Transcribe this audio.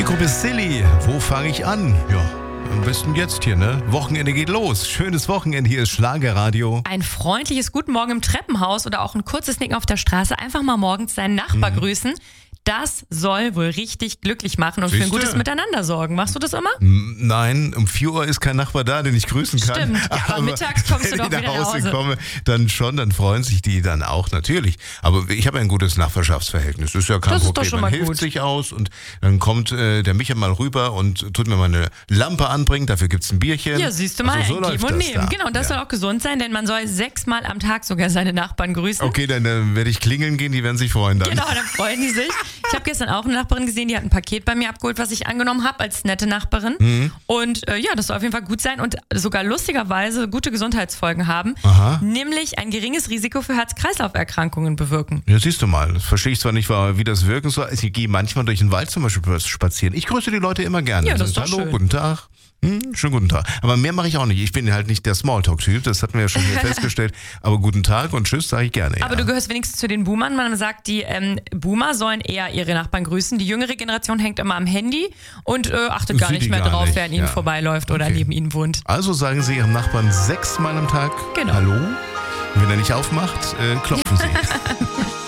Die Gruppe Silly, wo fange ich an? Ja, am besten jetzt hier, ne? Wochenende geht los. Schönes Wochenende, hier ist Schlagerradio. Ein freundliches Guten Morgen im Treppenhaus oder auch ein kurzes Nicken auf der Straße. Einfach mal morgens seinen Nachbar grüßen. Das soll wohl richtig glücklich machen und für ein gutes Miteinander sorgen. Machst du das immer? Nein, um 4 Uhr ist kein Nachbar da, den ich grüßen kann. Stimmt, ja, aber mittags kommst du doch wieder nach Hause. Komme, dann schon, dann freuen sich die dann auch, natürlich. Aber ich habe ein gutes Nachbarschaftsverhältnis, das ist ja kein Das ist Problem. doch schon Man mal hilft gut. sich aus und dann kommt der Micha mal rüber und tut mir mal eine Lampe anbringen, dafür gibt's ein Bierchen. Ja, siehst du mal, Also so ein läuft Geben und das Nehmen. da. Genau, und das Ja. soll auch gesund sein, denn man soll 6-mal am Tag sogar seine Nachbarn grüßen. Okay, dann werde ich klingeln gehen, die werden sich freuen dann. Genau, dann freuen die sich. Ich habe gestern auch eine Nachbarin gesehen, die hat ein Paket bei mir abgeholt, was ich angenommen habe als nette Nachbarin. Und ja, das soll auf jeden Fall gut sein und sogar lustigerweise gute Gesundheitsfolgen haben. Aha. Nämlich ein geringes Risiko für Herz-Kreislauf-Erkrankungen bewirken. Ja, siehst du mal, das verstehe ich zwar nicht, wie das wirken soll. Ich gehe manchmal durch den Wald zum Beispiel spazieren. Ich grüße die Leute immer gerne. Ja, das ist doch Hallo, schön. guten Tag. Schönen guten Tag. Aber mehr mache ich auch nicht. Ich bin halt nicht der Smalltalk-Typ, das hatten wir ja schon hier festgestellt. Aber guten Tag und tschüss sage ich gerne. Aber du gehörst wenigstens zu den Boomern. Man sagt, die Boomer sollen eher ihre Nachbarn grüßen. Die jüngere Generation hängt immer am Handy und achtet gar Sieht nicht die mehr gar drauf, nicht, wer an ihnen ja. vorbeiläuft oder Okay. neben ihnen wohnt. Also sagen Sie Ihrem Nachbarn 6-mal am Tag Genau. Hallo. Wenn er nicht aufmacht, klopfen Sie.